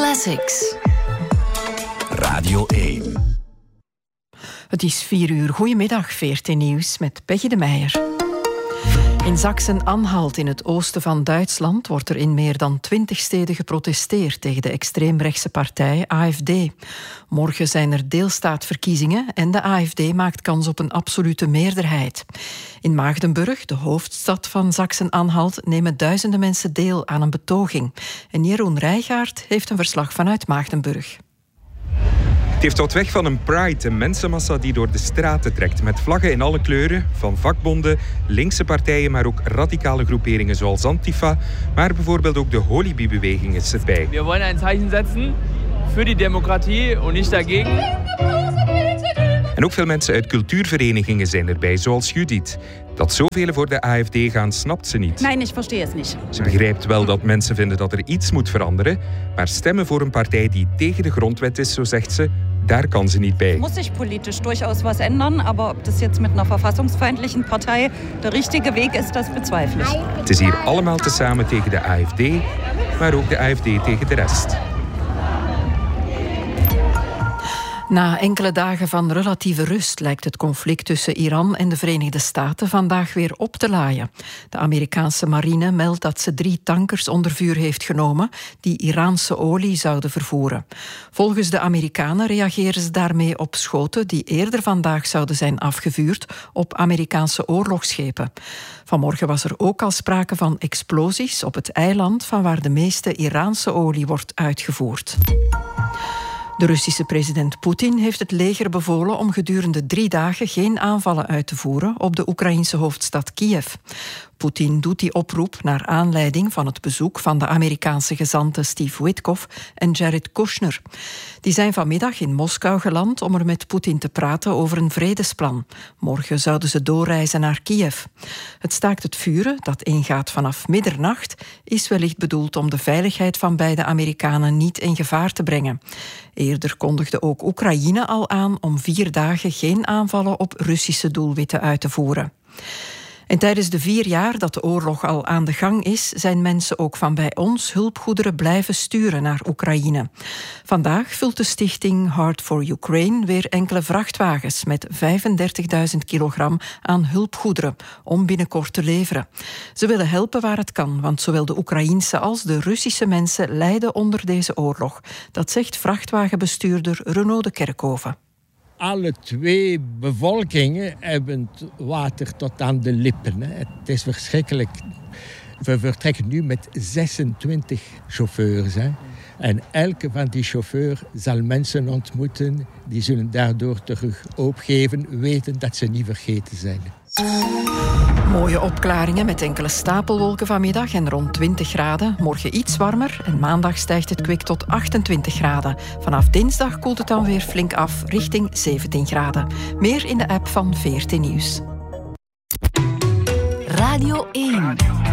Classics. Radio 1. Het is 4 uur. Goedemiddag, VRT Nieuws met Peggy de Meijer. In Sachsen-Anhalt in het oosten van Duitsland wordt er in meer dan 20 steden geprotesteerd tegen de extreemrechtse partij AfD. Morgen zijn er deelstaatverkiezingen en de AfD maakt kans op een absolute meerderheid. In Maagdenburg, de hoofdstad van Sachsen-Anhalt, nemen duizenden mensen deel aan een betoging. En Jeroen Rijgaard heeft een verslag vanuit Maagdenburg. Het heeft wat weg van een pride, een mensenmassa die door de straten trekt. Met vlaggen in alle kleuren, van vakbonden, linkse partijen, maar ook radicale groeperingen zoals Antifa. Maar bijvoorbeeld ook de Holibi-beweging is erbij. We willen een zeichen zetten voor die democratie en niet dagegen. En ook veel mensen uit cultuurverenigingen zijn erbij, zoals Judith. Dat zoveel voor de AfD gaan, snapt ze niet. Nee, ik verstehe het niet. Ze begrijpt wel dat mensen vinden dat er iets moet veranderen, maar stemmen voor een partij die tegen de grondwet is, zo zegt ze, daar kan ze niet bij. Muss sich politisch durchaus was ändern, aber ob das jetzt mit einer verfassungsfeindlichen Partei der richtige Weg ist, das bezweifle ich. Het is hier allemaal tezamen tegen de AfD, maar ook de AfD tegen de rest. Na enkele dagen van relatieve rust lijkt het conflict tussen Iran en de Verenigde Staten vandaag weer op te laaien. De Amerikaanse marine meldt dat ze 3 tankers onder vuur heeft genomen die Iraanse olie zouden vervoeren. Volgens de Amerikanen reageren ze daarmee op schoten die eerder vandaag zouden zijn afgevuurd op Amerikaanse oorlogsschepen. Vanmorgen was er ook al sprake van explosies op het eiland van waar de meeste Iraanse olie wordt uitgevoerd. De Russische president Poetin heeft het leger bevolen om gedurende 3 dagen geen aanvallen uit te voeren op de Oekraïnse hoofdstad Kiev. Poetin doet die oproep naar aanleiding van het bezoek van de Amerikaanse gezanten Steve Witkoff en Jared Kushner. Die zijn vanmiddag in Moskou geland om er met Poetin te praten over een vredesplan. Morgen zouden ze doorreizen naar Kiev. Het staakt het vuren, dat ingaat vanaf middernacht, is wellicht bedoeld om de veiligheid van beide Amerikanen niet in gevaar te brengen. Eerder kondigde ook Oekraïne al aan om 4 dagen geen aanvallen op Russische doelwitten uit te voeren. En tijdens de 4 jaar dat de oorlog al aan de gang is, zijn mensen ook van bij ons hulpgoederen blijven sturen naar Oekraïne. Vandaag vult de stichting Heart for Ukraine weer enkele vrachtwagens met 35.000 kilogram aan hulpgoederen om binnenkort te leveren. Ze willen helpen waar het kan, want zowel de Oekraïense als de Russische mensen lijden onder deze oorlog. Dat zegt vrachtwagenbestuurder Renaud de Kerkhoven. Alle 2 bevolkingen hebben het water tot aan de lippen. Het is verschrikkelijk. We vertrekken nu met 26 chauffeurs. En elke van die chauffeurs zal mensen ontmoeten. Die zullen daardoor terug opgeven, weten dat ze niet vergeten zijn. Mooie opklaringen met enkele stapelwolken vanmiddag en rond 20 graden. Morgen iets warmer en maandag stijgt het kwik tot 28 graden. Vanaf dinsdag koelt het dan weer flink af richting 17 graden. Meer in de app van VRT Nieuws. Radio 1.